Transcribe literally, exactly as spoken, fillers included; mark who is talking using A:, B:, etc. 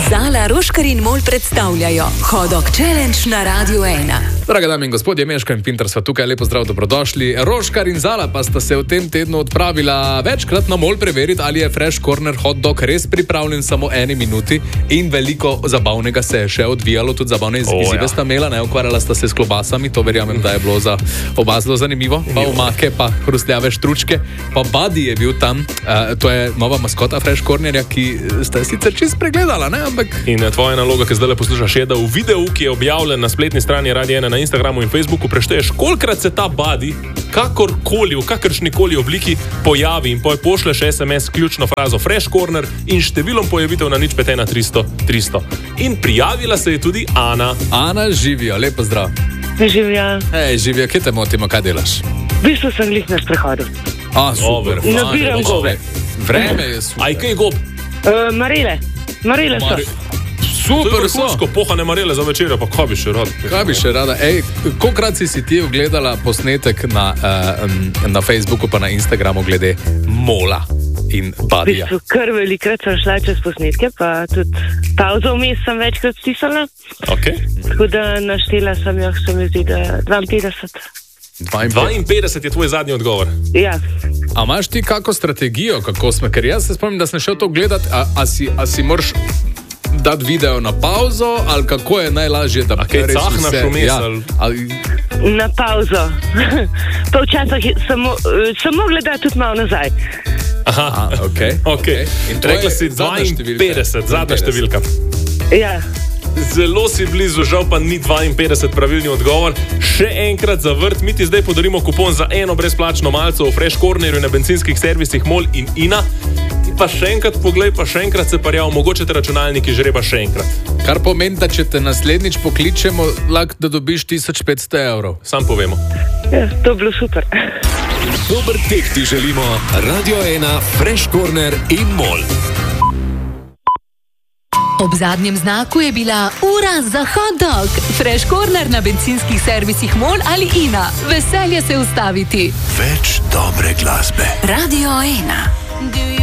A: Zala, Roškar in Mol predstavljajo Hot Dog Challenge na Radiu ena.
B: Draga dame in gospodje, Meška in Pinter sva tukaj, lepo zdrav, dobrodošli. Roškar in Zala pa sta se v tem tednu odpravila večkrat na Mol preveriti, ali je Fresh Corner hot dog res pripravljen samo eni minuti, in veliko zabavnega se je še odvijalo, tudi zabavne iz, oh, izzive ja. sta imela, ne, ukvarjala sta se s klobasami, to verjamem, da je bilo za oba zelo zanimivo, pa omake, pa hrustljave štručke, pa Buddy je bil tam, uh, to je nova maskota Fresh Cornerja, ki ste sicer čist pregledala, ne, ampak...
C: In tvoja naloga, ki zdaj le poslušaš, je, da v videu, ki je objavljen na spletni strani Radia ena na Instagramu in Facebooku, prešteješ, kolikrat se ta Buddy kakorkoli, v kakršnikoli obliki pojavi in pošleš es em es ključno frazo Fresh Corner in številom pojavitev na nič pet ena tristo tristo. In prijavila se je tudi Ana.
B: Ana, živijo, lepo zdrav.
D: Živijo.
B: Hej, živijo, kje te motimo, kaj delaš?
D: V bistvu sem glih na sprehodu.
B: A, super.
D: Nabiram gobe.
B: Vreme je super.
C: Aj, kaj gob?
D: Uh, marele. Marele so.
B: Mare... Super, so.
C: Vrhunsko, pohane marele za večerjo, pa kaj bi še rada?
B: Kaj bi še rada? Ej, kolikrat si si ti ogledala posnetek na, uh, na Facebooku pa na Instagramu glede Mola in Buddyja?
D: V bistvu kar velikrat sem šla čez posnetke, pa tudi pauzo vmes sem večkrat stisala.
C: Ok.
D: Tako da naštela sem jo, se mi zdi, da dvainpetdeset.
C: dvainpetdeset je tvoj zadnji odgovor.
D: Ja.
B: A imaš ti kako strategijo, kako smo? Ker jaz se spomnim, da sem šel to gledati, a, a, si, a si moraš dati video na pauzo, ali kako je najlažje, da
C: okay,
B: res
C: vse...
B: vse...
C: Vmes,
B: ja,
C: ali...
D: Ali... Na pauzo. Pa včasih sem, sem mogla dati tudi malo nazaj.
C: Aha,
B: a, ok.
C: okay. In rekla si dvainpetdeset, zadnja številka.
D: Ja.
C: Zelo si blizu, žal pa ni dvainpetdeset pravilni odgovor. Še enkrat za vrt, mi ti zdaj podarimo kupon za eno brezplačno malco v Fresh Cornerju na bencinskih servisih Mol in Ina. Pa še enkrat poglej, pa še enkrat se parjav, mogoče te računalniki žreba še enkrat.
B: Kar pomeni, da če te naslednjič pokličemo, lahko da dobiš tisoč petsto evrov.
C: Sam povemo.
D: Ja, to je bilo super.
E: Dober tek ti želimo, Radio ena, Fresh Corner in Mol.
A: Ob zadnjem znaku je bila ura za hot dog. Fresh Corner na bencinskih servisih Mol ali Ina. Veselje se ustaviti.
E: Več dobre glasbe.
A: Radio ena.